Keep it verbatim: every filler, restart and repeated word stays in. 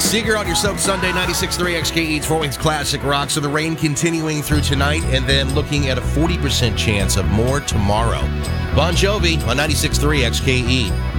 Seeger on your Soap Sunday, ninety-six point three X K E, Fort Wayne's Classic Rock. So the rain continuing through tonight and then looking at a forty percent chance of more tomorrow. Bon Jovi on ninety-six point three X K E.